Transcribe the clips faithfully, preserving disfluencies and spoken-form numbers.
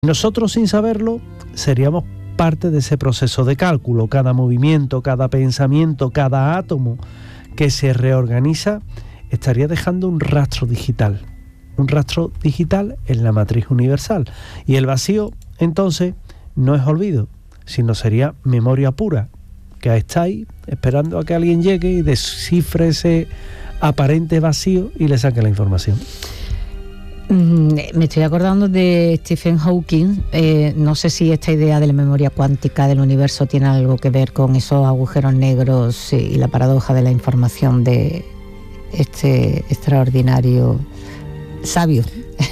Nosotros, sin saberlo, seríamos parte de ese proceso de cálculo. Cada movimiento, cada pensamiento, cada átomo que se reorganiza estaría dejando un rastro digital, un rastro digital en la matriz universal. Y el vacío, entonces, no es olvido, sino sería memoria pura, que está ahí esperando a que alguien llegue y descifre ese aparente vacío y le saque la información. Me estoy acordando de Stephen Hawking. Eh, no sé si esta idea de la memoria cuántica del universo tiene algo que ver con esos agujeros negros y la paradoja de la información de este extraordinario sabio.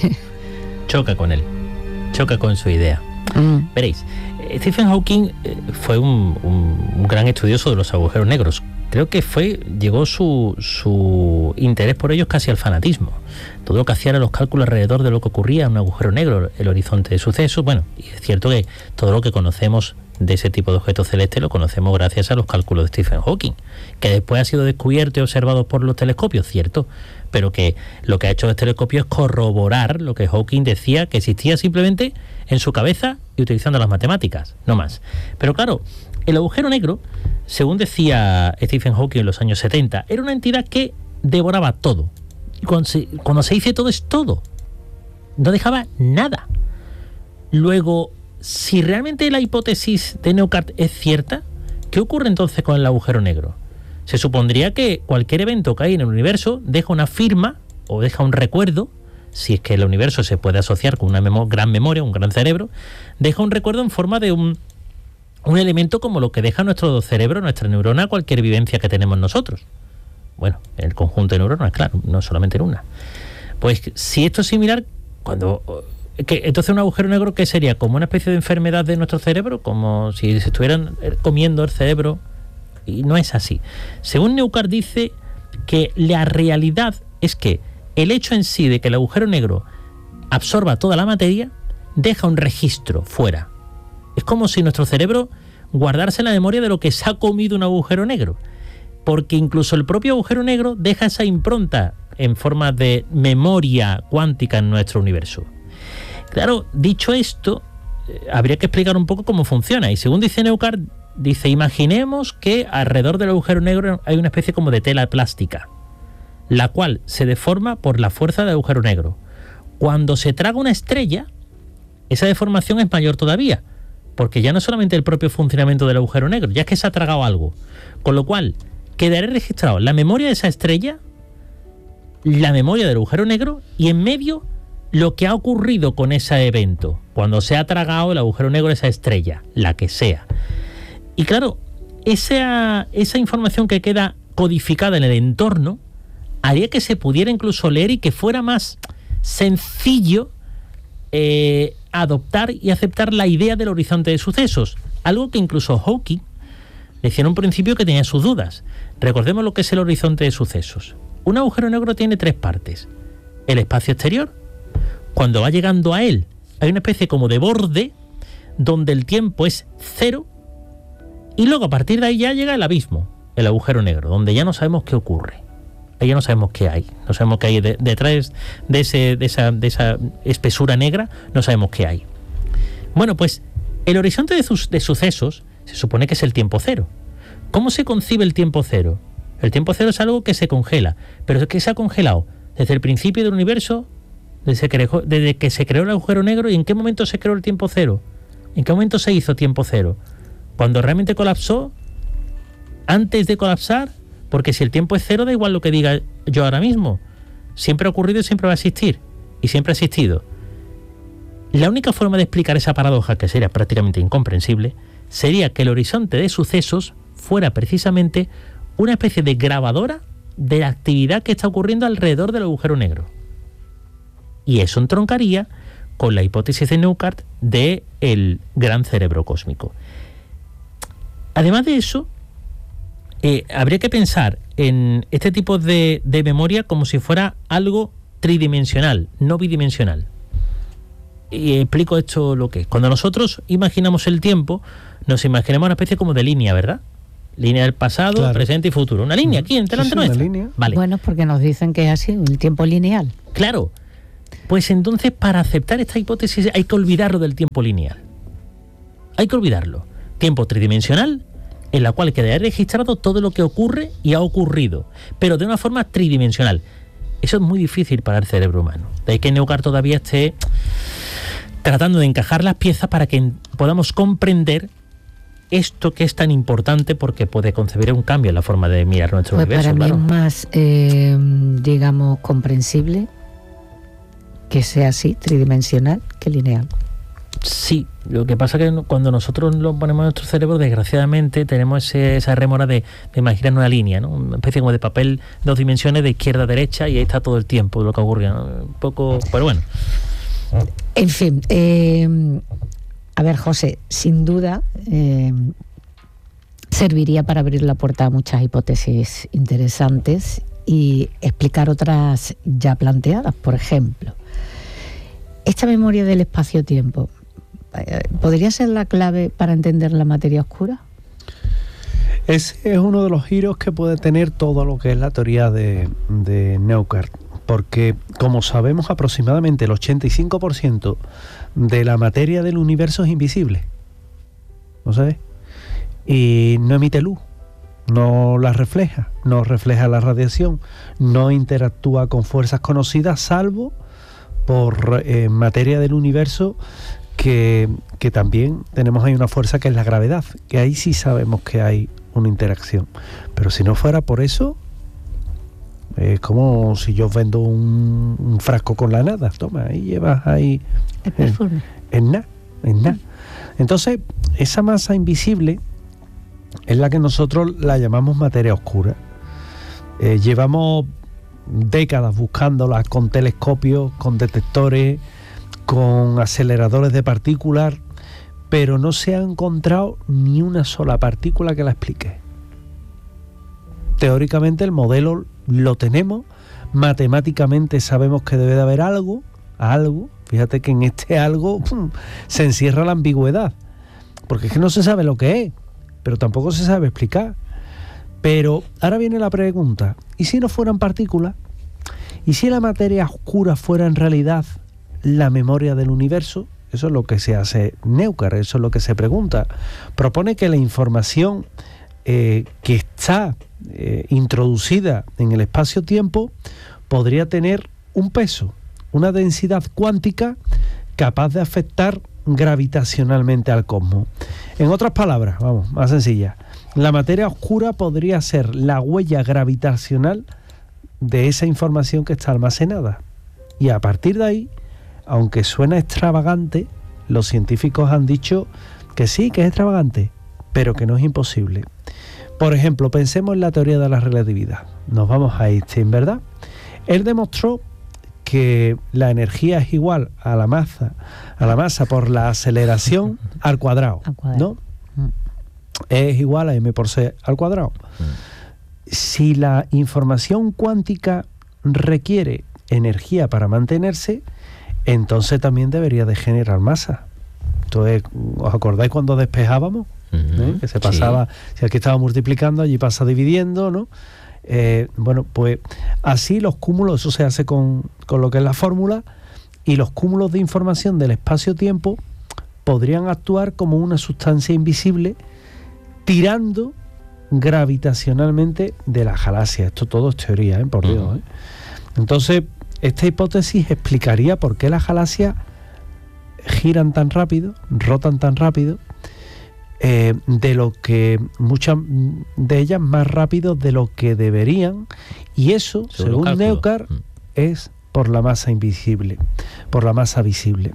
Choca con él, choca con su idea. Mm. Veréis, Stephen Hawking fue un, un, un gran estudioso de los agujeros negros. Creo que fue llegó su, su interés por ellos casi al fanatismo. Todo lo que hacía era los cálculos alrededor de lo que ocurría en un agujero negro, el horizonte de sucesos. Bueno, y es cierto que todo lo que conocemos de ese tipo de objetos celestes lo conocemos gracias a los cálculos de Stephen Hawking, que después ha sido descubierto y observado por los telescopios, cierto, pero que lo que ha hecho el telescopio es corroborar lo que Hawking decía que existía simplemente en su cabeza y utilizando las matemáticas, no más. Pero claro, el agujero negro, según decía Stephen Hawking en los años setenta, era una entidad que devoraba todo. Y cuando se, cuando se dice todo, es todo. No dejaba nada. Luego, si realmente la hipótesis de Neucart es cierta, ¿qué ocurre entonces con el agujero negro? Se supondría que cualquier evento que hay en el universo deja una firma o deja un recuerdo, si es que el universo se puede asociar con una memo- gran memoria, un gran cerebro, deja un recuerdo en forma de un, un elemento como lo que deja nuestro cerebro, nuestra neurona, cualquier vivencia que tenemos nosotros. Bueno, en el conjunto de neuronas, claro, no solamente en una. Pues si esto es similar, cuando... Que, entonces un agujero negro, ¿qué sería? ¿Como una especie de enfermedad de nuestro cerebro? Como si se estuvieran comiendo el cerebro. Y no es así. Según Neucart dice que la realidad es que el hecho en sí de que el agujero negro absorba toda la materia deja un registro fuera. Es como si nuestro cerebro guardase la memoria de lo que se ha comido un agujero negro. Porque incluso el propio agujero negro deja esa impronta en forma de memoria cuántica en nuestro universo. Claro, dicho esto, eh, habría que explicar un poco cómo funciona. Y según dice Neucart, dice, imaginemos que alrededor del agujero negro hay una especie como de tela plástica, la cual se deforma por la fuerza del agujero negro. Cuando se traga una estrella, esa deformación es mayor todavía, porque ya no es solamente el propio funcionamiento del agujero negro, ya es que se ha tragado algo. Con lo cual, quedará registrado la memoria de esa estrella, la memoria del agujero negro y en medio lo que ha ocurrido con ese evento, cuando se ha tragado el agujero negro, esa estrella, la que sea. Y claro, esa, esa información que queda codificada en el entorno haría que se pudiera incluso leer y que fuera más sencillo eh, adoptar y aceptar la idea del horizonte de sucesos, algo que incluso Hawking decía en un principio que tenía sus dudas. Recordemos lo que es el horizonte de sucesos. Un agujero negro tiene tres partes. El espacio exterior, cuando va llegando a él, hay una especie como de borde donde el tiempo es cero y luego a partir de ahí ya llega el abismo, el agujero negro, donde ya no sabemos qué ocurre. Ahí ya no sabemos qué hay. No sabemos qué hay de, detrás de, ese, de, esa, de esa espesura negra, no sabemos qué hay. Bueno, pues el horizonte de, sus, de sucesos se supone que es el tiempo cero. ¿Cómo se concibe el tiempo cero? El tiempo cero es algo que se congela, pero es que se ha congelado desde el principio del universo, desde que, desde que se creó el agujero negro. ¿Y en qué momento se creó el tiempo cero? ¿En qué momento se hizo tiempo cero? ¿Cuando realmente colapsó? ¿Antes de colapsar? Porque si el tiempo es cero, da igual lo que diga yo ahora mismo. Siempre ha ocurrido y siempre va a existir. Y siempre ha existido. La única forma de explicar esa paradoja, que sería prácticamente incomprensible, sería que el horizonte de sucesos fuera precisamente una especie de grabadora de la actividad que está ocurriendo alrededor del agujero negro. Y eso entroncaría con la hipótesis de Neucart de el gran cerebro cósmico. Además de eso, eh, habría que pensar en este tipo de, de memoria como si fuera algo tridimensional, no bidimensional. Y explico esto lo que es. Cuando nosotros imaginamos el tiempo, nos imaginamos una especie como de línea, ¿verdad? Línea del pasado, claro, presente y futuro. Una línea aquí, delante sí, sí, nuestra. una línea. Vale. Bueno, porque nos dicen que es así, el tiempo lineal. Claro. Pues entonces, para aceptar esta hipótesis hay que olvidarlo del tiempo lineal. Hay que olvidarlo. Tiempo tridimensional, en la cual quedaría registrado todo lo que ocurre y ha ocurrido, pero de una forma tridimensional. Eso es muy difícil para el cerebro humano. De ahí que Neucar todavía esté tratando de encajar las piezas para que podamos comprender esto que es tan importante, porque puede concebir un cambio en la forma de mirar nuestro pues universo. Para mí claro. es más, eh, digamos, comprensible que sea así, tridimensional, que lineal. Sí, lo que pasa es que cuando nosotros lo ponemos en nuestro cerebro, desgraciadamente tenemos ese, esa rémora de, de imaginar una línea, ¿no? Una especie como de papel, dos dimensiones de izquierda a derecha, y ahí está todo el tiempo lo que ocurre, ¿no? Un poco, pero bueno. En fin, eh, a ver, José, sin duda eh, serviría para abrir la puerta a muchas hipótesis interesantes y explicar otras ya planteadas. Por ejemplo, esta memoria del espacio-tiempo, ¿podría ser la clave para entender la materia oscura? Ese es uno de los giros que puede tener todo lo que es la teoría de, de Neucar, porque, como sabemos, aproximadamente el ochenta y cinco por ciento de la materia del universo es invisible, ¿no sabes? Y no emite luz, no la refleja, no refleja la radiación, no interactúa con fuerzas conocidas, salvo por eh, materia del universo, que, que también tenemos ahí una fuerza que es la gravedad, que ahí sí sabemos que hay una interacción. Pero si no fuera por eso, es eh, como si yo vendo un, un frasco con la nada. Toma, ahí llevas ahí El perfume. en nada, en nada. Entonces, esa masa invisible es la que nosotros la llamamos materia oscura. Eh, llevamos décadas buscándola con telescopios, con detectores, con aceleradores de partículas, pero no se ha encontrado ni una sola partícula que la explique. Teóricamente el modelo lo tenemos, matemáticamente sabemos que debe de haber algo, algo, fíjate que en este algo pum, se encierra la ambigüedad, porque es que no se sabe lo que es, pero tampoco se sabe explicar. Pero ahora viene la pregunta, ¿y si no fueran partículas? ¿Y si la materia oscura fuera en realidad la memoria del universo? Eso es lo que se hace Neucar, eso es lo que se pregunta. Propone que la información eh, que está eh, introducida en el espacio-tiempo podría tener un peso, una densidad cuántica capaz de afectar gravitacionalmente al cosmos. En otras palabras, vamos, más sencilla, la materia oscura podría ser la huella gravitacional de esa información que está almacenada. Y a partir de ahí, aunque suena extravagante, los científicos han dicho que sí, que es extravagante, pero que no es imposible. Por ejemplo, pensemos en la teoría de la relatividad. Nos vamos a Einstein, ¿verdad? Él demostró que la energía es igual a la masa, a la masa por la aceleración al cuadrado, Al cuadrado. ¿no? Mm. Es igual a m por c al cuadrado. Mm. Si la información cuántica requiere energía para mantenerse, entonces también debería de generar masa. Entonces, ¿os acordáis cuando despejábamos? Uh-huh. ¿Eh? Que se pasaba, sí. Si aquí estaba multiplicando, allí pasa dividiendo, ¿no? Eh, bueno, pues así los cúmulos, eso se hace con, con lo que es la fórmula, y los cúmulos de información del espacio-tiempo podrían actuar como una sustancia invisible tirando gravitacionalmente de la galaxia. Esto todo es teoría, ¿eh? Por Dios, uh-huh. ¿eh? Entonces, esta hipótesis explicaría por qué las galaxias giran tan rápido, rotan tan rápido, eh, de lo que muchas de ellas más rápido de lo que deberían, y eso, según, según Neucar, mm. es por la masa invisible, por la masa visible.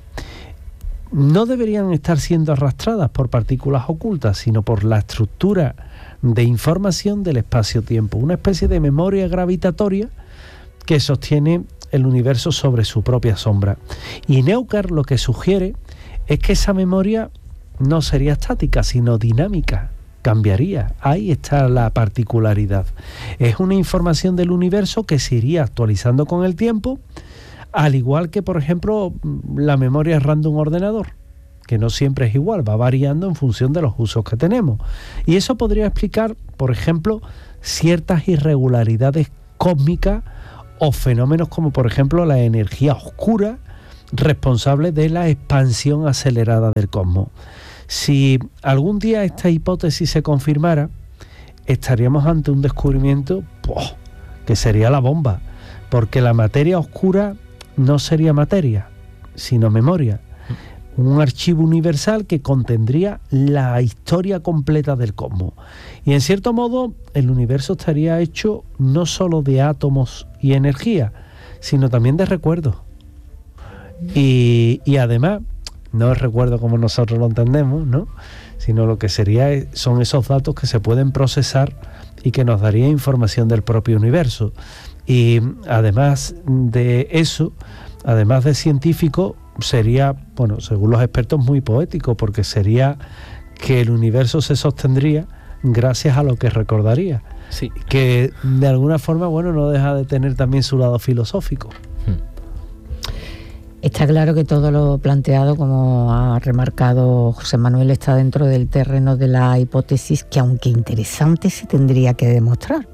No deberían estar siendo arrastradas por partículas ocultas, sino por la estructura de información del espacio-tiempo, una especie de memoria gravitatoria que sostiene el universo sobre su propia sombra. Y Neucar lo que sugiere es que esa memoria no sería estática, sino dinámica, cambiaría. Ahí está la particularidad. Es una información del universo que se iría actualizando con el tiempo, al igual que, por ejemplo, la memoria RAM de un ordenador, que no siempre es igual, va variando en función de los usos que tenemos. Y eso podría explicar, por ejemplo, ciertas irregularidades cósmicas o fenómenos como por ejemplo la energía oscura, responsable de la expansión acelerada del cosmos. Si algún día esta hipótesis se confirmara, estaríamos ante un descubrimiento ¡poh!, que sería la bomba, porque la materia oscura no sería materia, sino memoria, un archivo universal que contendría la historia completa del cosmos. Y en cierto modo el universo estaría hecho no solo de átomos y energía, sino también de recuerdos. Y, y además, no es recuerdo como nosotros lo entendemos, ¿no?, sino lo que sería son esos datos que se pueden procesar y que nos daría información del propio universo. Y además de eso, además de científico, sería, bueno, según los expertos, muy poético, porque sería que el universo se sostendría gracias a lo que recordaría. Sí. Que de alguna forma, bueno, no deja de tener también su lado filosófico. Está claro que todo lo planteado, como ha remarcado José Manuel, está dentro del terreno de la hipótesis que, aunque interesante, se tendría que demostrar.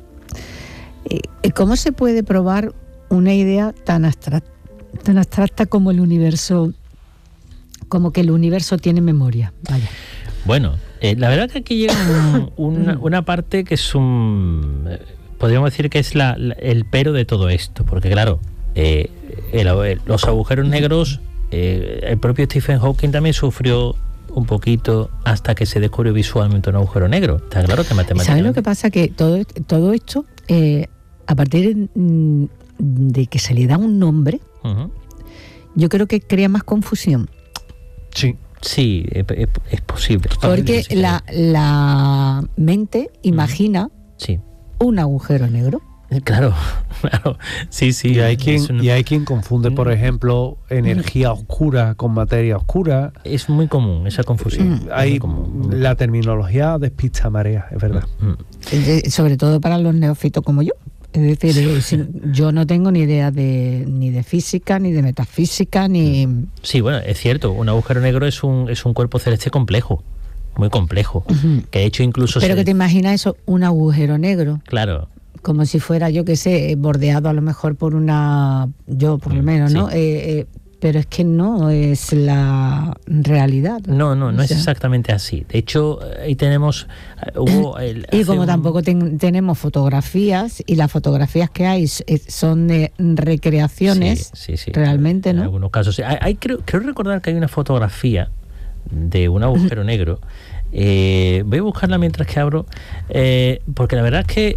¿Cómo se puede probar una idea tan abstracta, tan abstracta como el universo, como que el universo tiene memoria? Vaya. Bueno, eh, la verdad que aquí llega un, un, una parte que es un... podríamos decir que es la, la, el pero de todo esto, porque claro... Eh, el, el, los agujeros negros, eh, el propio Stephen Hawking también sufrió un poquito hasta que se descubrió visualmente un agujero negro. Está claro que matemáticamente... ¿Sabes lo que pasa? Que todo, todo esto, eh, a partir de, de que se le da un nombre, uh-huh. yo creo que crea más confusión. Sí. Sí, es, es posible. Porque la, la mente imagina uh-huh. sí. un agujero negro. Claro, claro, sí, sí. Y hay quien, una... y hay quien confunde, por ejemplo, energía oscura con materia oscura. Es muy común esa confusión. Hay común. La terminología despista marea, es verdad. Mm. Sobre todo para los neófitos como yo. Es decir, yo no tengo ni idea de ni de física, ni de metafísica, ni... Sí, bueno, es cierto, un agujero negro es un, es un cuerpo celeste complejo, muy complejo, uh-huh. que de hecho incluso... Pero se... que te imaginas eso, un agujero negro. Claro. Como si fuera, yo qué sé, bordeado a lo mejor por una... Yo, por lo menos, ¿no? Sí. Eh, eh, pero es que no es la realidad. No, no, no o sea. es exactamente así. De hecho, ahí tenemos... Hubo el, y como un... tampoco ten, tenemos fotografías, y las fotografías que hay son de recreaciones, sí, sí, sí. realmente, en ¿no? En algunos casos, sí. Hay, hay, creo, creo recordar que hay una fotografía de un agujero negro. Eh, voy a buscarla mientras que abro, eh, porque la verdad es que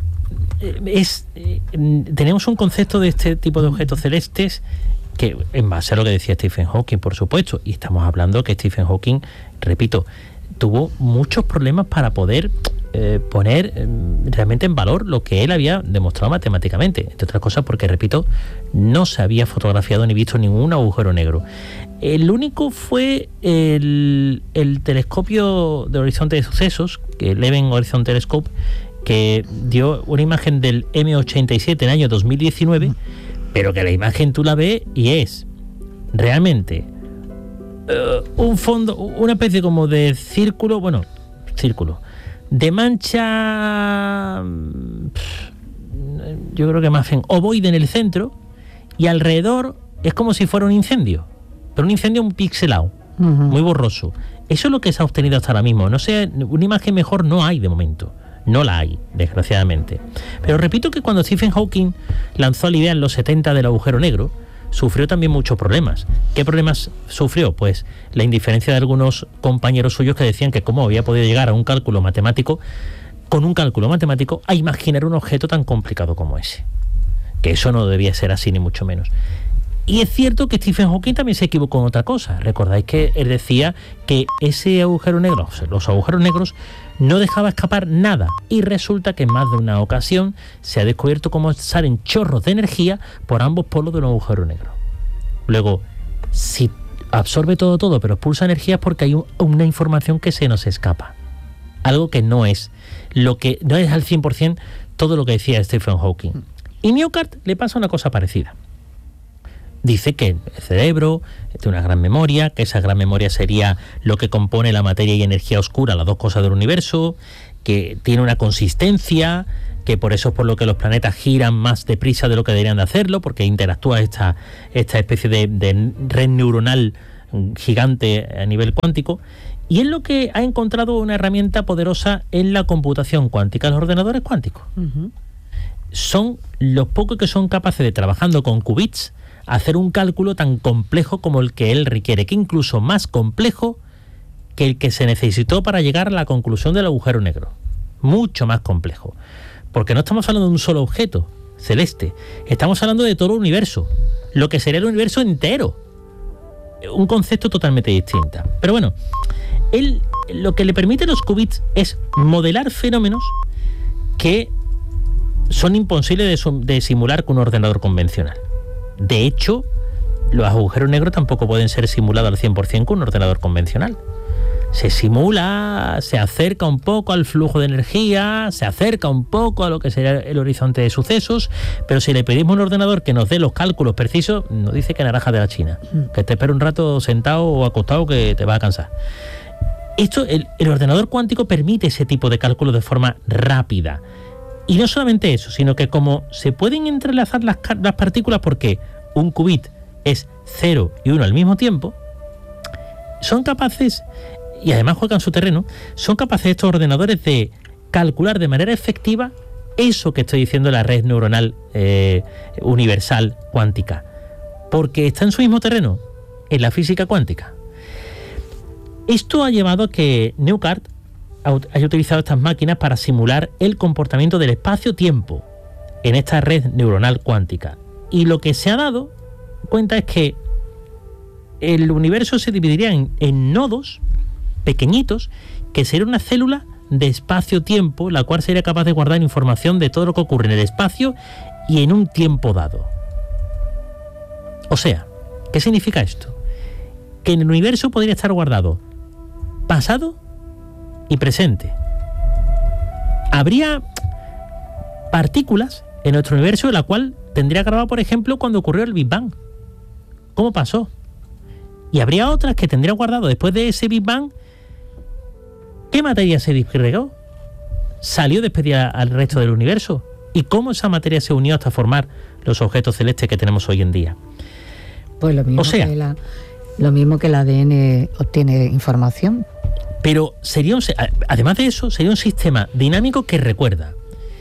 Es, eh, tenemos un concepto de este tipo de objetos celestes que, en base a lo que decía Stephen Hawking, por supuesto, y estamos hablando que Stephen Hawking, repito, tuvo muchos problemas para poder eh, poner eh, realmente en valor lo que él había demostrado matemáticamente, entre otras cosas porque, repito, no se había fotografiado ni visto ningún agujero negro. El único fue el, el telescopio de horizonte de sucesos, que el Event Horizon Telescope, que dio una imagen del eme ochenta y siete en el año dos mil diecinueve, pero que la imagen tú la ves y es realmente uh, un fondo, una especie como de círculo, bueno, círculo, de mancha, yo creo que más bien ovoide en el centro, y alrededor es como si fuera un incendio, pero un incendio un pixelado, uh-huh. muy borroso. Eso es lo que se ha obtenido hasta ahora mismo. No sé, una imagen mejor no hay de momento. No la hay, desgraciadamente. Pero repito que cuando Stephen Hawking lanzó la idea en los setenta del agujero negro, sufrió también muchos problemas. ¿Qué problemas sufrió? Pues la indiferencia de algunos compañeros suyos que decían que cómo había podido llegar a un cálculo matemático, con un cálculo matemático, a imaginar un objeto tan complicado como ese. Que eso no debía ser así, ni mucho menos. Y es cierto que Stephen Hawking también se equivocó en otra cosa. Recordáis que él decía que ese agujero negro, o sea, los agujeros negros, no dejaba escapar nada, y resulta que en más de una ocasión se ha descubierto cómo salen chorros de energía por ambos polos de un agujero negro. Luego, si absorbe todo todo pero expulsa energía es porque hay un, una información que se nos escapa, algo que no es lo que no es al cien por ciento todo lo que decía Stephen Hawking. Y Newcart le pasa una cosa parecida. Dice que el cerebro tiene una gran memoria, que esa gran memoria sería lo que compone la materia y energía oscura, las dos cosas del universo, que tiene una consistencia, que por eso es por lo que los planetas giran más deprisa de lo que deberían de hacerlo, porque interactúa esta, esta especie de, de red neuronal gigante a nivel cuántico, y es lo que ha encontrado una herramienta poderosa en la computación cuántica, los ordenadores cuánticos. Uh-huh. Son los pocos que son capaces de, trabajando con qubits, hacer un cálculo tan complejo como el que él requiere, que incluso más complejo que el que se necesitó para llegar a la conclusión del agujero negro. Mucho más complejo. Porque no estamos hablando de un solo objeto celeste, estamos hablando de todo el universo, lo que sería el universo entero. Un concepto totalmente distinto. Pero bueno, él, lo que le permite a los qubits es modelar fenómenos que son imposibles de, de simular con un ordenador convencional. De hecho, los agujeros negros tampoco pueden ser simulados al cien por ciento con un ordenador convencional. Se simula, se acerca un poco al flujo de energía, se acerca un poco a lo que sería el horizonte de sucesos, pero si le pedimos a un ordenador que nos dé los cálculos precisos, nos dice que naranja de la China, que te espera un rato sentado o acostado que te vas a cansar. Esto, el, el ordenador cuántico permite ese tipo de cálculos de forma rápida. Y no solamente eso, sino que como se pueden entrelazar las, las partículas, porque un qubit es cero y uno al mismo tiempo, son capaces, y además juegan su terreno, son capaces estos ordenadores de calcular de manera efectiva eso que estoy diciendo, la red neuronal eh, universal cuántica, porque está en su mismo terreno, en la física cuántica. Esto ha llevado a que Newcart haya utilizado estas máquinas para simular el comportamiento del espacio-tiempo en esta red neuronal cuántica. Y lo que se ha dado cuenta es que el universo se dividiría en, en nodos pequeñitos, que sería una célula de espacio-tiempo, la cual sería capaz de guardar información de todo lo que ocurre en el espacio y en un tiempo dado. O sea, ¿qué significa esto? Que en el universo podría estar guardado pasado y presente. Habría partículas en nuestro universo de la cual tendría grabado, por ejemplo, cuando ocurrió el Big Bang. ¿Cómo pasó? Y habría otras que tendría guardado después de ese Big Bang. ¿Qué materia se disgregó? ¿Salió despedida al resto del universo? ¿Y cómo esa materia se unió hasta formar los objetos celestes que tenemos hoy en día? Pues lo mismo, o sea, que, la, lo mismo que el A D N obtiene información. Pero sería un, además de eso, sería un sistema dinámico que recuerda.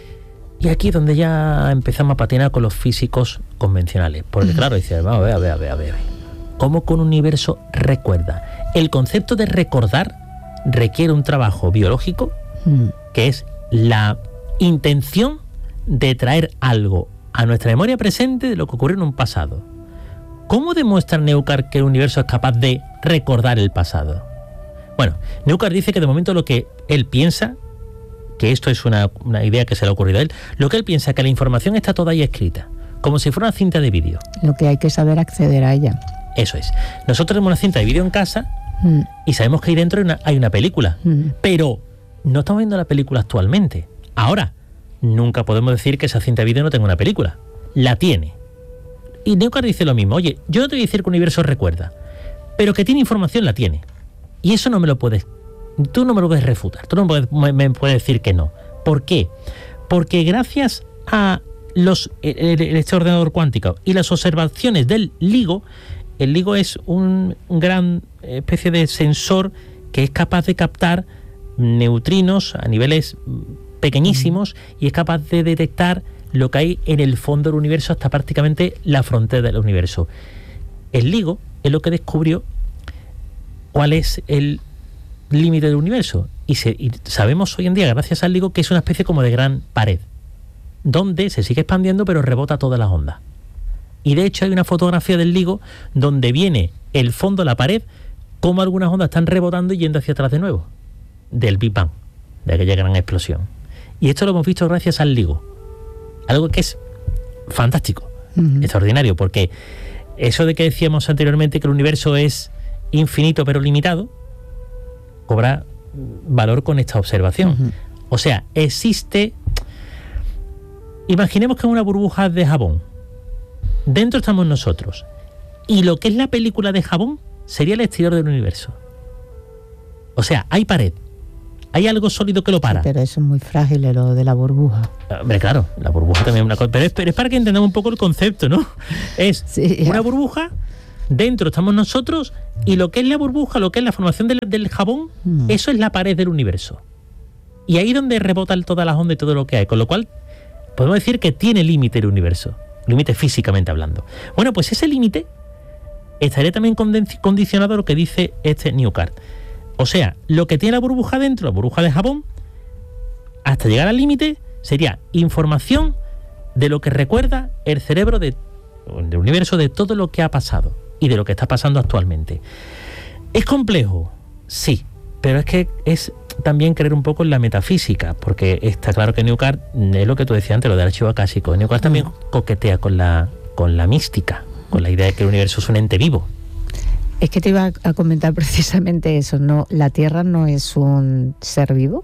Y aquí es donde ya empezamos a patinar con los físicos convencionales. Porque claro, dice, vamos a ver, a ver, a ver, a ver. ¿Cómo con un universo recuerda? El concepto de recordar requiere un trabajo biológico, mm. que es la intención de traer algo a nuestra memoria presente de lo que ocurrió en un pasado. ¿Cómo demuestra Newcart que el universo es capaz de recordar el pasado? Bueno, Newcart dice que de momento lo que él piensa, que esto es una, una idea que se le ha ocurrido a él, lo que él piensa es que la información está toda ahí escrita, como si fuera una cinta de vídeo. Lo que hay que saber acceder a ella. Eso es. Nosotros tenemos una cinta de vídeo en casa mm. y sabemos que ahí dentro hay una, hay una película, mm. pero no estamos viendo la película actualmente. Ahora, nunca podemos decir que esa cinta de vídeo no tenga una película. La tiene. Y Newcart dice lo mismo. Oye, yo no te voy a decir que el universo recuerda, pero que tiene información, la tiene. Y eso no me lo puedes, tú no me lo puedes refutar, tú no me puedes, me, me puedes decir que no. ¿Por qué? Porque gracias a los, el, el, este ordenador cuántico y las observaciones del LIGO, el LIGO es un, un gran especie de sensor que es capaz de captar neutrinos a niveles pequeñísimos y es capaz de detectar lo que hay en el fondo del universo hasta prácticamente la frontera del universo. El LIGO es lo que descubrió cuál es el límite del universo y, se, y sabemos hoy en día, gracias al LIGO, que es una especie como de gran pared donde se sigue expandiendo pero rebota todas las ondas. Y de hecho hay una fotografía del LIGO donde viene el fondo de la pared, como algunas ondas están rebotando y yendo hacia atrás de nuevo del Big Bang, de aquella gran explosión. Y esto lo hemos visto gracias al LIGO, algo que es fantástico, uh-huh. extraordinario, porque eso de que decíamos anteriormente que el universo es infinito pero limitado, cobra valor con esta observación. Uh-huh. O sea, existe, imaginemos que es una burbuja de jabón, dentro estamos nosotros, y lo que es la película de jabón sería el exterior del universo. O sea, hay pared, hay algo sólido que lo para. Sí, pero eso es muy frágil, lo de la burbuja. Hombre, claro, la burbuja también es una cosa. Pero es, pero es para que entendamos un poco el concepto, ¿no? Es sí, una burbuja, dentro estamos nosotros, y lo que es la burbuja, lo que es la formación del, del jabón, mm. eso es la pared del universo. Y ahí es donde rebotan todas las ondas y todo lo que hay. Con lo cual, podemos decir que tiene límite el universo. Límite físicamente hablando. Bueno, pues ese límite estaría también condicionado a lo que dice este Newcart. O sea, lo que tiene la burbuja dentro, la burbuja de jabón, hasta llegar al límite, sería información de lo que recuerda el cerebro de, del universo, de todo lo que ha pasado y de lo que está pasando actualmente. ¿Es complejo? Sí, pero es que es también creer un poco en la metafísica, porque está claro que Newcart, es lo que tú decías antes, lo del archivo acásico. Newcart también coquetea con la, con la mística, con la idea de que el universo es un ente vivo. Es que te iba a comentar precisamente eso, ¿no? ¿La Tierra no es un ser vivo?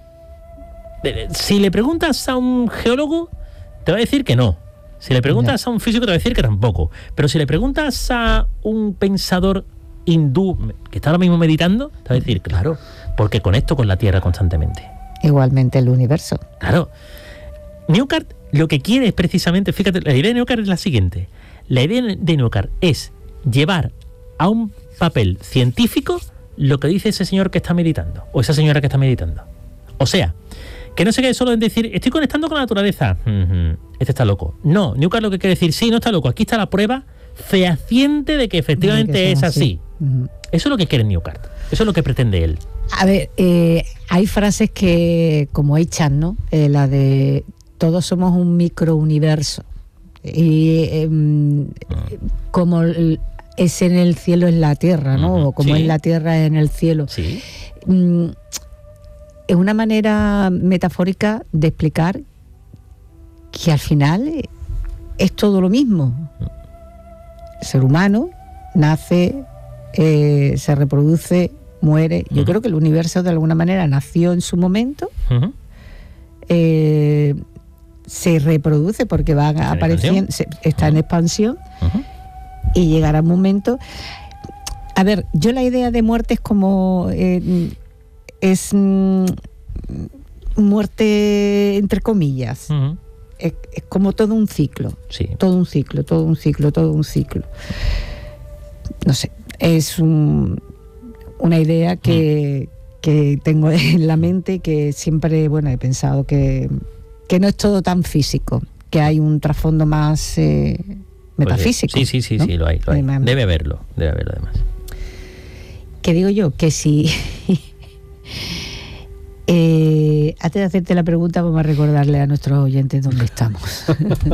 Si le preguntas a un geólogo, te va a decir que no. Si le preguntas a un físico, te va a decir que tampoco. Pero si le preguntas a un pensador hindú que está ahora mismo meditando, te va a decir, claro, porque conecto con la Tierra constantemente. Igualmente el universo. Claro. Newcart lo que quiere es precisamente, fíjate, la idea de Newcart es la siguiente. La idea de Newcart es llevar a un papel científico lo que dice ese señor que está meditando, o esa señora que está meditando. O sea, que no se quede solo en decir, estoy conectando con la naturaleza. Uh-huh. Este está loco. No, Newcart lo que quiere decir, sí, no está loco. Aquí está la prueba fehaciente de que efectivamente de que es así. así. Uh-huh. Eso es lo que quiere Newcart. Eso es lo que pretende él. A ver, eh, hay frases que, como echan, ¿no? Eh, la de todos somos un microuniverso. Y eh, uh-huh. como el, es en el cielo es la tierra, ¿no? Uh-huh. O como sí. es la tierra es en el cielo. Sí. Mm, es una manera metafórica de explicar que al final es todo lo mismo. El ser humano nace, eh, se reproduce, muere. Yo uh-huh. creo que el universo de alguna manera nació en su momento, uh-huh. eh, se reproduce porque va apareciendo, se, está uh-huh. en expansión uh-huh. y llegará un momento. A ver, yo la idea de muerte es como eh, es mm, muerte entre comillas. Uh-huh. Es, es como todo un ciclo, sí. todo un ciclo, todo un ciclo, todo un ciclo. No sé, es un, una idea que, uh-huh. que tengo en la mente, que siempre, bueno, he pensado que, que no es todo tan físico, que hay un trasfondo más eh, metafísico. Sí, sí, sí, ¿no? sí, lo hay, lo hay. Debe haberlo, debe haberlo además. Que digo yo, que si... Eh, antes de hacerte la pregunta, vamos a recordarle a nuestros oyentes dónde estamos.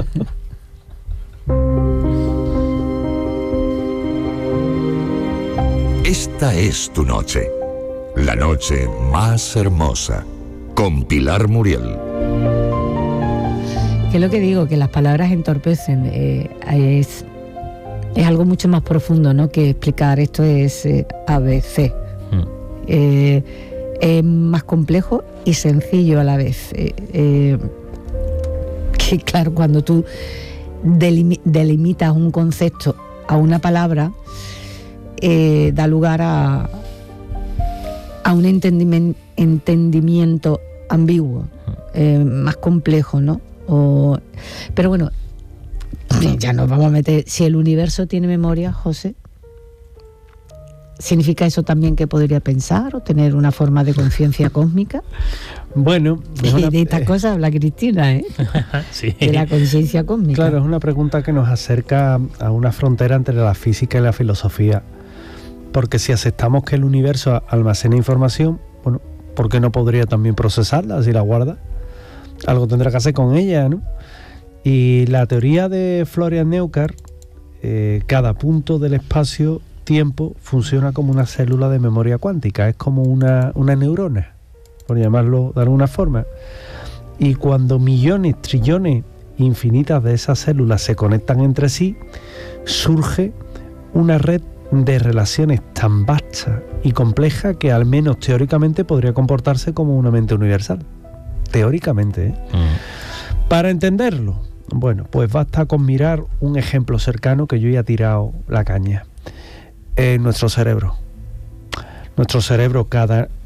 Esta es tu noche, la noche más hermosa, con Pilar Muriel. Que es lo que digo, que las palabras entorpecen. Eh, es, es algo mucho más profundo, ¿no? Que explicar esto es eh, A B C. Mm. Eh, es más complejo y sencillo a la vez. Eh, eh, que claro, cuando tú delim- delimitas un concepto a una palabra, eh, da lugar a, a un entendimiento, entendimiento ambiguo, eh, más complejo, ¿no? O, pero bueno, ya nos vamos a meter. Si el universo tiene memoria, José, ¿significa eso también que podría pensar o tener una forma de conciencia cósmica? Bueno, de, una, de estas eh, cosas habla Cristina, ¿eh? Sí. De la conciencia cósmica. Claro, es una pregunta que nos acerca a una frontera entre la física y la filosofía. Porque si aceptamos que el universo almacena información, bueno, ¿por qué no podría también procesarla si la guarda? Algo tendrá que hacer con ella, ¿no? Y la teoría de Florian Newcart, eh, cada punto del espacio tiempo funciona como una célula de memoria cuántica, es como una, una neurona, por llamarlo de alguna forma. Y cuando millones, trillones, infinitas de esas células se conectan entre sí, surge una red de relaciones tan vasta y compleja que al menos teóricamente podría comportarse como una mente universal. Teóricamente, ¿eh? Mm. Para entenderlo, bueno, pues basta con mirar un ejemplo cercano que yo ya he tirado la caña. En nuestro cerebro. Nuestro cerebro, cada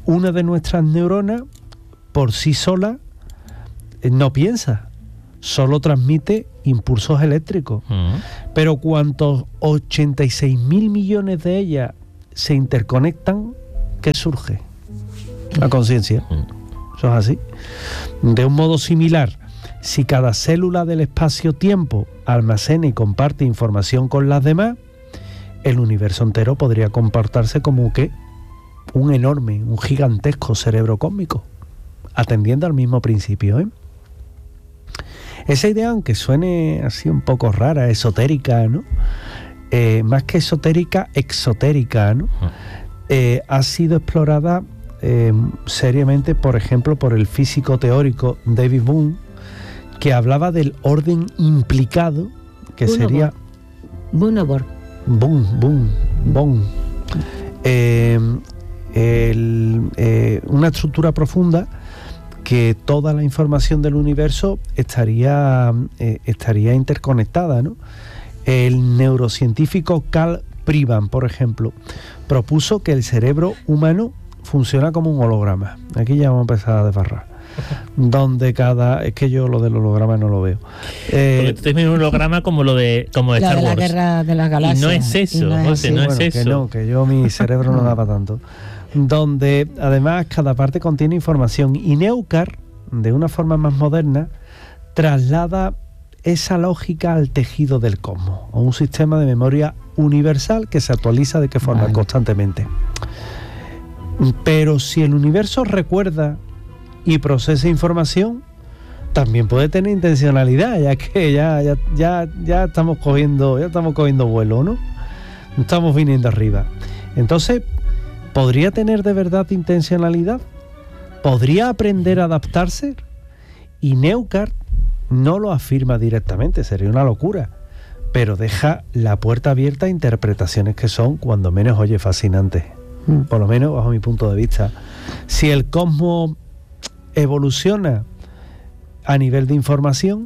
una de nuestras neuronas por sí sola eh, no piensa, solo transmite impulsos eléctricos. Uh-huh. Pero cuantos ochenta y seis mil millones de ellas se interconectan, ¿qué surge? La conciencia. Uh-huh. Eso es así. De un modo similar, si cada célula del espacio-tiempo almacena y comparte información con las demás, el universo entero podría comportarse como que un enorme, un gigantesco cerebro cósmico, atendiendo al mismo principio, ¿eh? Esa idea, aunque suene así un poco rara, esotérica, ¿no? Eh, más que esotérica, exotérica, ¿no? Eh, ha sido explorada eh, seriamente, por ejemplo, por el físico teórico David Bohm, que hablaba del orden implicado, que Bonobo. sería... Bonobo. Boom, boom, boom. Eh, el, eh, una estructura profunda que toda la información del universo estaría, eh, estaría interconectada, ¿no? El neurocientífico Carl Privan, por ejemplo, propuso que el cerebro humano funciona como un holograma. Aquí ya vamos a empezar a desbarrar. Donde cada... Es que yo lo del holograma no lo veo. Eh, Porque tú tienes un holograma como lo de, como de la Star de Wars. La guerra de las galaxias. Y no es eso, no es, José, no bueno, es eso. Que no, que yo mi cerebro no da para tanto. Donde además cada parte contiene información. Y Neucar, de una forma más moderna, traslada esa lógica al tejido del cosmos, a un sistema de memoria universal que se actualiza de qué forma, vale, constantemente. Pero si el universo recuerda y procesa información, también puede tener intencionalidad, ya que ya, ya, ya, ya estamos cogiendo, ya estamos cogiendo vuelo, ¿no? Estamos viniendo arriba. Entonces, ¿podría tener de verdad intencionalidad? ¿Podría aprender a adaptarse? Y Neucar no lo afirma directamente, sería una locura, pero deja la puerta abierta a interpretaciones que son, cuando menos, oye, fascinantes. Mm. Por lo menos bajo mi punto de vista. Si el cosmos evoluciona a nivel de información,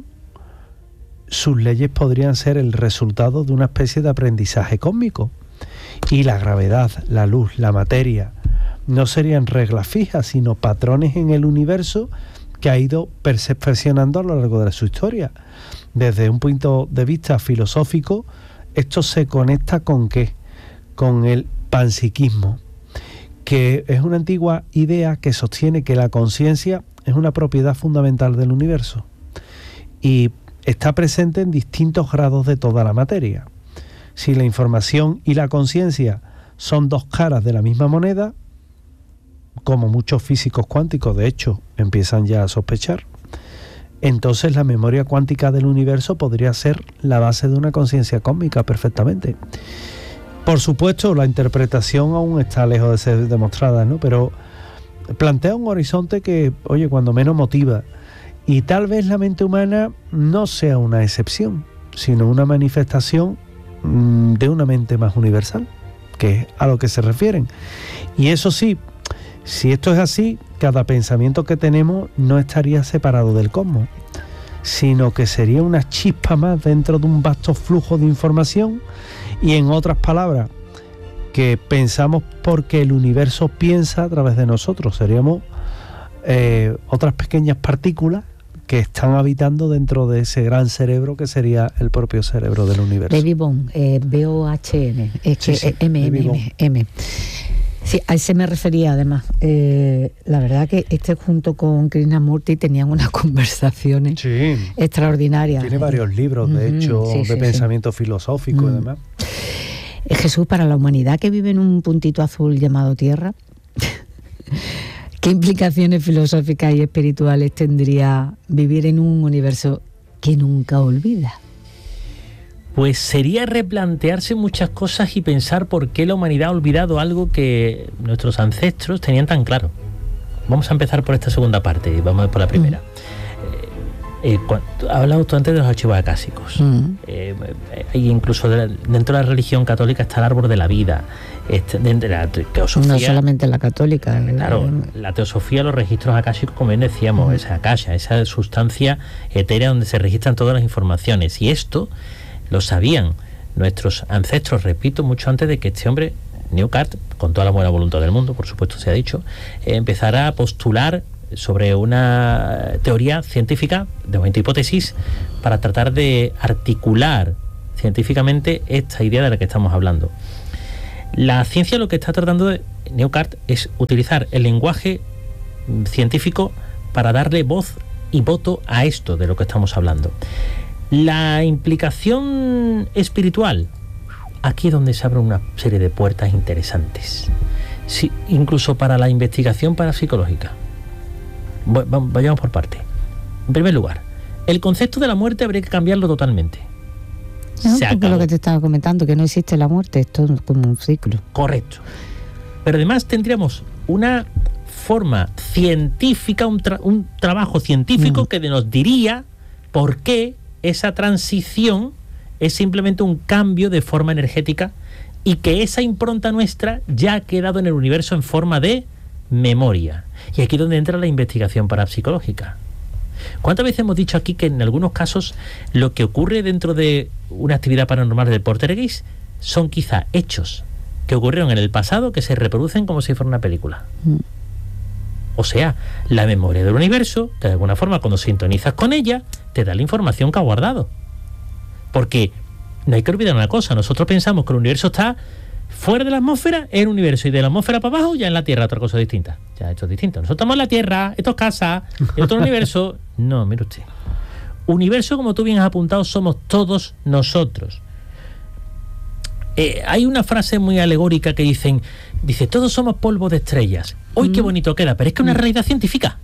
sus leyes podrían ser el resultado de una especie de aprendizaje cósmico. Y la gravedad, la luz, la materia, no serían reglas fijas, sino patrones en el universo que ha ido perfeccionando a lo largo de su historia. Desde un punto de vista filosófico, esto se conecta con ¿qué? Con el panpsiquismo, que es una antigua idea que sostiene que la conciencia es una propiedad fundamental del universo y está presente en distintos grados de toda la materia. Si la información y la conciencia son dos caras de la misma moneda, como muchos físicos cuánticos de hecho empiezan ya a sospechar, entonces la memoria cuántica del universo podría ser la base de una conciencia cósmica perfectamente. Por supuesto, la interpretación aún está lejos de ser demostrada, ¿no? Pero plantea un horizonte que, oye, cuando menos motiva. Y tal vez la mente humana no sea una excepción, sino una manifestación mmm, de una mente más universal, que es a lo que se refieren. Y eso sí, si esto es así, cada pensamiento que tenemos no estaría separado del cosmos, sino que sería una chispa más dentro de un vasto flujo de información. Y en otras palabras, que pensamos porque el universo piensa a través de nosotros. Seríamos eh, otras pequeñas partículas que están habitando dentro de ese gran cerebro que sería el propio cerebro del universo. David Bohm, eh, B O H M, es que sí, sí, M, M, M, M. Sí, a ese me refería además. Eh, la verdad que este junto con Krishnamurti tenían unas conversaciones sí. extraordinarias. Tiene varios libros, de mm-hmm, hecho, sí, de sí, pensamiento sí. filosófico mm. y demás. Jesús, para la humanidad que vive en un puntito azul llamado Tierra, ¿qué implicaciones filosóficas y espirituales tendría vivir en un universo que nunca olvida? Pues sería replantearse muchas cosas y pensar por qué la humanidad ha olvidado algo que nuestros ancestros tenían tan claro. Vamos a empezar por esta segunda parte y vamos por la primera. Mm. Eh, cuando, hablabas tú antes de los archivos acásicos. Mm. Eh, eh, incluso de la, dentro de la religión católica está el árbol de la vida. Este, de la teosofía, no solamente la católica. Claro, la teosofía, los registros acásicos, como bien decíamos, mm. esa akasha, esa sustancia etérea donde se registran todas las informaciones. Y esto lo sabían nuestros ancestros, repito, mucho antes de que este hombre Newcart, con toda la buena voluntad del mundo, por supuesto se ha dicho, eh, empezará a postular sobre una teoría científica, de momento hipótesis, para tratar de articular científicamente esta idea de la que estamos hablando. La ciencia lo que está tratando de Newcart es utilizar el lenguaje científico para darle voz y voto a esto de lo que estamos hablando. La implicación espiritual, aquí es donde se abre una serie de puertas interesantes, sí, incluso para la investigación parapsicológica. Vayamos por parte. En primer lugar, el concepto de la muerte habría que cambiarlo totalmente. No, se porque lo que te estaba comentando, que no existe la muerte, esto es como un ciclo. Correcto. Pero además tendríamos una forma científica, un, tra- un trabajo científico mm. que nos diría por qué esa transición es simplemente un cambio de forma energética y que esa impronta nuestra ya ha quedado en el universo en forma de memoria. Y aquí es donde entra la investigación parapsicológica. ¿Cuántas veces hemos dicho aquí que en algunos casos lo que ocurre dentro de una actividad paranormal del poltergeist son quizá hechos que ocurrieron en el pasado que se reproducen como si fuera una película? Mm. O sea, la memoria del universo, de alguna forma, cuando sintonizas con ella, te da la información que ha guardado. Porque no hay que olvidar una cosa, nosotros pensamos que el universo está fuera de la atmósfera, en el universo, y de la atmósfera para abajo, ya en la Tierra, otra cosa distinta. Ya, esto es distinto. Nosotros estamos en la Tierra, esto es casa, y otro universo. No, mire usted. Universo, como tú bien has apuntado, somos todos nosotros. Eh, hay una frase muy alegórica que dicen, dice, todos somos polvo de estrellas. ¡Uy, mm. qué bonito queda! Pero es que es una realidad científica.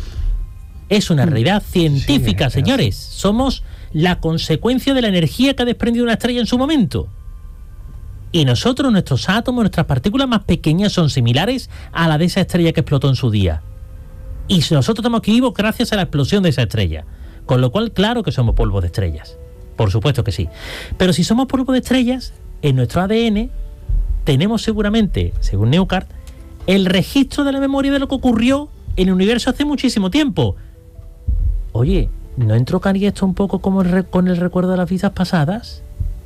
Es una realidad científica, sí, señores. Somos la consecuencia de la energía que ha desprendido una estrella en su momento. Y nosotros, nuestros átomos, nuestras partículas más pequeñas son similares a la de esa estrella que explotó en su día. Y nosotros estamos aquí vivos gracias a la explosión de esa estrella. Con lo cual, claro que somos polvo de estrellas. Por supuesto que sí. Pero si somos polvo de estrellas, en nuestro A D N tenemos seguramente, según Newcart, el registro de la memoria de lo que ocurrió en el universo hace muchísimo tiempo. Oye, ¿no entrocaría esto un poco como el re- con el recuerdo de las vidas pasadas?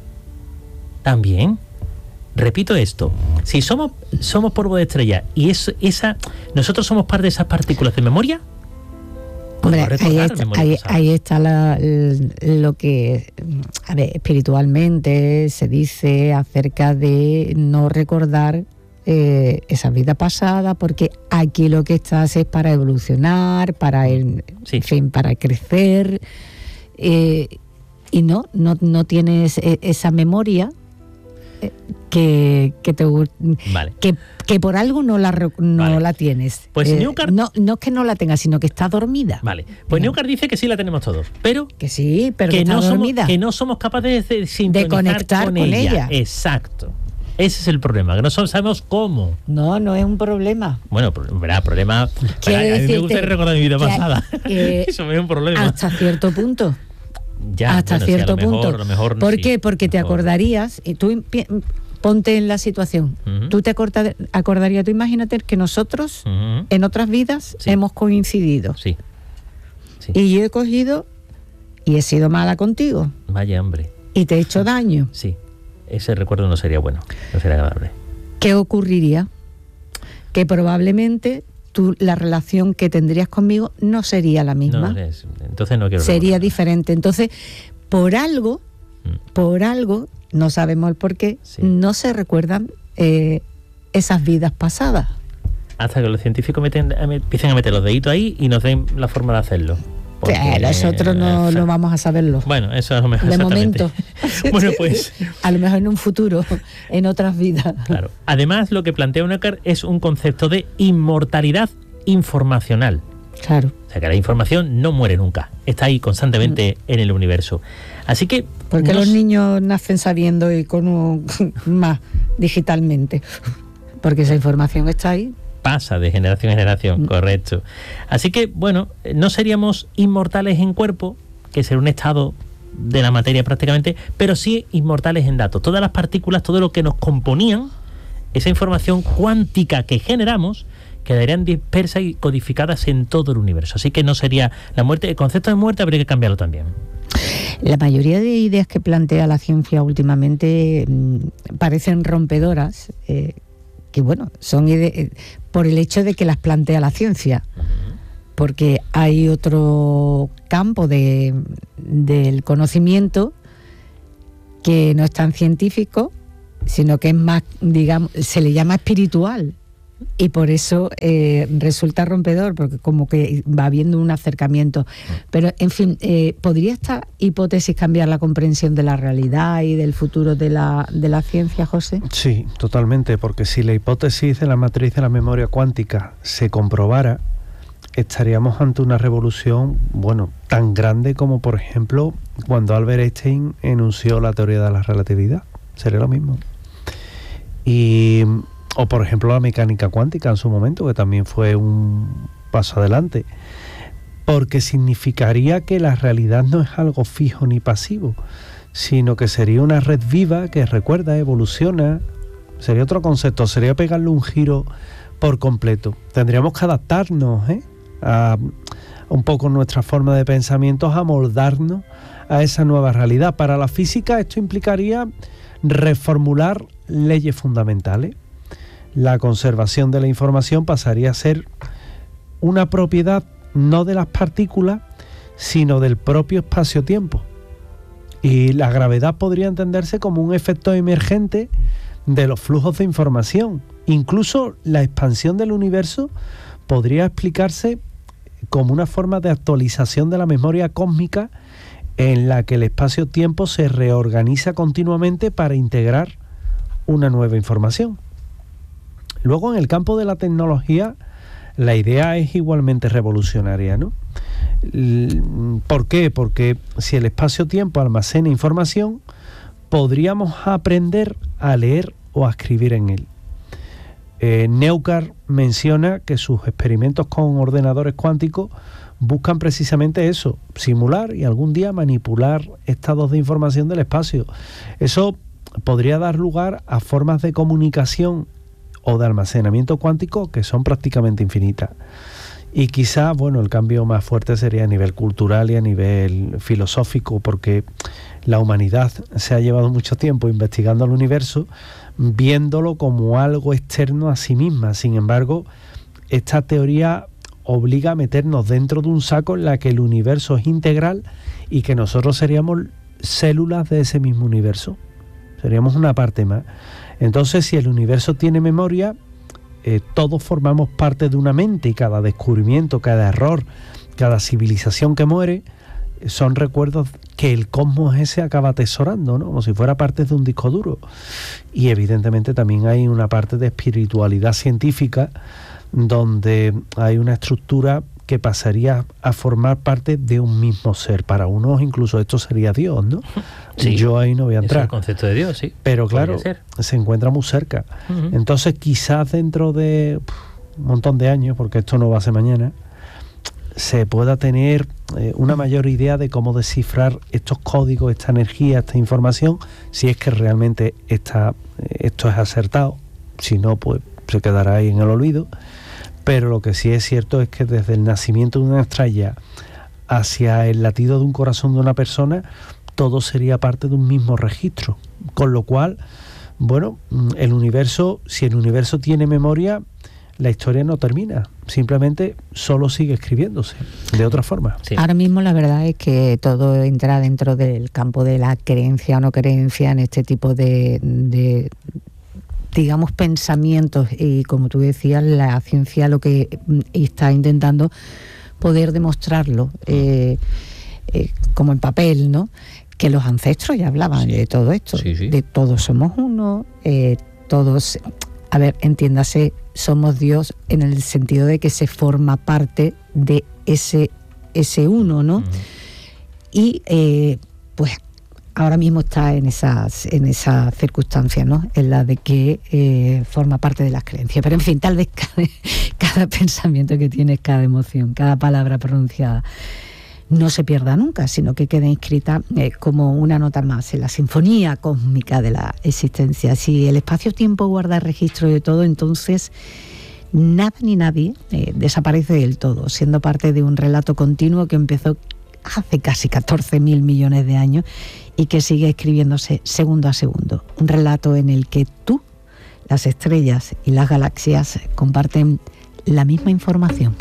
También. Repito esto, si somos somos polvo de estrella y es, esa nosotros somos parte de esas partículas de memoria, hombre, ahí está, ahí, ahí está la, lo que, a ver, espiritualmente se dice acerca de no recordar eh, esa vida pasada, porque aquí lo que estás es para evolucionar, para el, sí. en fin, para crecer, eh, y no, no, no tienes esa memoria. Que, que, te, vale. que, que por algo no la, no vale. la tienes. Pues eh, Newcart, no, no es que no la tengas, sino que está dormida. Vale. Pues Newcart dice que sí la tenemos todos, pero que sí, pero que, que está no dormida. Somos, que no somos capaces de, de, de conectar con, con ella. ella. Exacto. Ese es el problema, que no sabemos cómo. No, no es un problema. Bueno, verá, problema. Verá, a mí me gusta recordar mi vida pasada. Eh, Eso es un problema. Hasta cierto punto. Ya, hasta bueno, cierto sí, a lo punto. Mejor, a lo mejor, ¿Por sí, qué? Porque te mejor. acordarías, y tú ponte en la situación, uh-huh. tú te acorda, acordarías, tú imagínate que nosotros uh-huh. en otras vidas sí. hemos coincidido. Sí. sí. Y yo he cogido y he sido mala contigo. Vaya hombre. Y te he hecho daño. Sí. Ese recuerdo no sería bueno, no sería agradable. ¿Qué ocurriría? Que probablemente tú, la relación que tendrías conmigo no sería la misma. No, es, entonces no quiero sería recordar. diferente. Entonces, por algo, mm. por algo, no sabemos el por qué, sí. no se recuerdan eh, esas vidas pasadas. Hasta que los científicos meten, empiecen a meter los deditos ahí y nos den la forma de hacerlo. Porque, eh, nosotros no, eh, no vamos a saberlo. Bueno, eso a lo mejor. De momento. Bueno, pues. A lo mejor en un futuro, en otras vidas. Claro. Además, lo que plantea Newcart es un concepto de inmortalidad informacional. Claro. O sea, que la información no muere nunca. Está ahí constantemente mm. en el universo. Así que. Porque nos... los niños nacen sabiendo y con un más digitalmente. Porque esa información está ahí. Pasa de generación en generación, correcto. Así que, bueno, no seríamos inmortales en cuerpo, que sería un estado de la materia prácticamente, pero sí inmortales en datos. Todas las partículas, todo lo que nos componían, esa información cuántica que generamos, quedarían dispersas y codificadas en todo el universo. Así que no sería la muerte, el concepto de muerte habría que cambiarlo también. La mayoría de ideas que plantea la ciencia últimamente mmm, parecen rompedoras, eh, que bueno, son ide- por el hecho de que las plantea la ciencia, porque hay otro campo de, del conocimiento que no es tan científico, sino que es más, digamos, se le llama espiritual, y por eso eh, resulta rompedor, porque como que va habiendo un acercamiento. Pero, en fin, eh, ¿podría esta hipótesis cambiar la comprensión de la realidad y del futuro de la, de la ciencia, José? Sí, totalmente, porque si la hipótesis de la matriz de la memoria cuántica se comprobara, estaríamos ante una revolución, bueno, tan grande como, por ejemplo, cuando Albert Einstein enunció la teoría de la relatividad. Sería lo mismo. Y... o por ejemplo la mecánica cuántica en su momento, que también fue un paso adelante, porque significaría que la realidad no es algo fijo ni pasivo, sino que sería una red viva que recuerda, evoluciona. Sería otro concepto, sería pegarle un giro por completo. Tendríamos que adaptarnos ¿eh? a un poco nuestra forma de pensamientos, a moldarnos a esa nueva realidad. Para la física esto implicaría reformular leyes fundamentales. La conservación de la información pasaría a ser una propiedad no de las partículas, sino del propio espacio-tiempo. Y la gravedad podría entenderse como un efecto emergente de los flujos de información. Incluso la expansión del universo podría explicarse como una forma de actualización de la memoria cósmica, en la que el espacio-tiempo se reorganiza continuamente para integrar una nueva información. Luego, en el campo de la tecnología, la idea es igualmente revolucionaria, ¿no? ¿Por qué? Porque si el espacio-tiempo almacena información, podríamos aprender a leer o a escribir en él. Eh, Neucar menciona que sus experimentos con ordenadores cuánticos buscan precisamente eso, simular y algún día manipular estados de información del espacio. Eso podría dar lugar a formas de comunicación o de almacenamiento cuántico que son prácticamente infinitas. Y quizá, bueno, el cambio más fuerte sería a nivel cultural y a nivel filosófico, porque la humanidad se ha llevado mucho tiempo investigando el universo, viéndolo como algo externo a sí misma. Sin embargo, esta teoría obliga a meternos dentro de un saco en la que el universo es integral y que nosotros seríamos células de ese mismo universo. Seríamos una parte más. Entonces, si el universo tiene memoria, eh, todos formamos parte de una mente, y cada descubrimiento, cada error, cada civilización que muere, son recuerdos que el cosmos ese acaba atesorando, ¿no? Como si fuera parte de un disco duro. Y evidentemente también hay una parte de espiritualidad científica, donde hay una estructura que pasaría a formar parte de un mismo ser. Para unos incluso esto sería Dios, ¿no? Sí, yo ahí no voy a entrar. Es el concepto de Dios, sí. Pero claro, se encuentra muy cerca. Uh-huh. Entonces quizás dentro de pff, un montón de años, porque esto no va a ser mañana, se pueda tener eh, una mayor idea de cómo descifrar estos códigos, esta energía, esta información, si es que realmente esta, esto es acertado. Si no, pues se quedará ahí en el olvido. Pero lo que sí es cierto es que desde el nacimiento de una estrella hacia el latido de un corazón de una persona, todo sería parte de un mismo registro. Con lo cual, bueno, el universo, si el universo tiene memoria, la historia no termina. Simplemente solo sigue escribiéndose de otra forma. Sí. Ahora mismo la verdad es que todo entra dentro del campo de la creencia o no creencia en este tipo de... de digamos, pensamientos, y como tú decías, la ciencia lo que está intentando poder demostrarlo eh, eh, como en papel, ¿no? Que los ancestros ya hablaban sí. de todo esto, sí, sí. de todos somos uno, eh, todos, a ver, entiéndase, somos Dios en el sentido de que se forma parte de ese, ese uno, ¿no? Uh-huh. Y eh, pues ahora mismo está en esas en esas circunstancias, ¿no? En la de que eh, forma parte de las creencias. Pero en fin, tal vez cada, cada pensamiento que tienes, cada emoción, cada palabra pronunciada no se pierda nunca, sino que quede inscrita eh, como una nota más en la sinfonía cósmica de la existencia. Si el espacio-tiempo guarda registro de todo, entonces nada ni nadie eh, desaparece del todo, siendo parte de un relato continuo que empezó hace casi catorce mil millones de años y que sigue escribiéndose segundo a segundo. Un relato en el que tú, las estrellas y las galaxias comparten la misma información.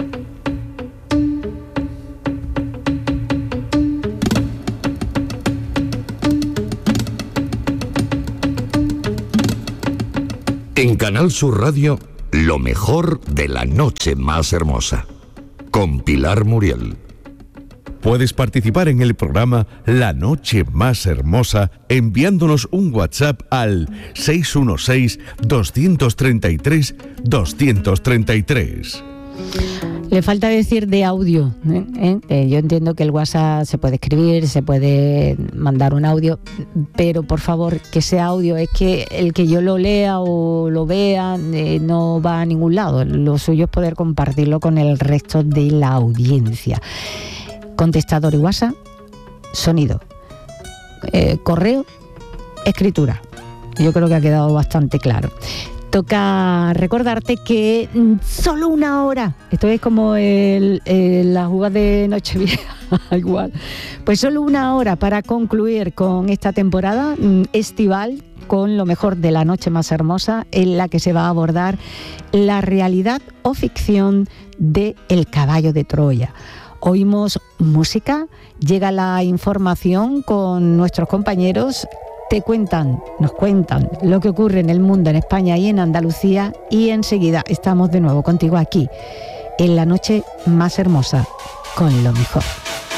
En Canal Sur Radio, lo mejor de la noche más hermosa, con Pilar Muriel. Puedes participar en el programa La Noche Más Hermosa enviándonos un WhatsApp al seis uno seis, dos tres tres, dos tres tres. Le falta decir de audio, ¿eh? ¿eh? Yo entiendo que el WhatsApp se puede escribir, se puede mandar un audio, pero por favor que sea audio. Es que el que yo lo lea o lo vea eh, no va a ningún lado. Lo suyo es poder compartirlo con el resto de la audiencia. Contestador y WhatsApp, sonido, eh, correo, escritura. Yo creo que ha quedado bastante claro. Toca recordarte que solo una hora, esto es como el, el, la jugada de Nochevieja, igual, pues solo una hora para concluir con esta temporada estival, con lo mejor de la noche más hermosa, en la que se va a abordar la realidad o ficción de El caballo de Troya. Oímos música, llega la información con nuestros compañeros. Te cuentan, nos cuentan lo que ocurre en el mundo, en España y en Andalucía, y enseguida estamos de nuevo contigo aquí, en la noche más hermosa, con lo mejor.